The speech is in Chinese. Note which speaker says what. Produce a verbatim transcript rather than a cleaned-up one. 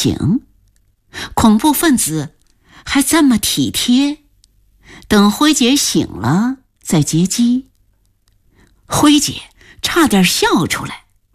Speaker 1: 行，恐怖分子还这么体贴，等辉姐醒了再接机。辉姐差点笑出来，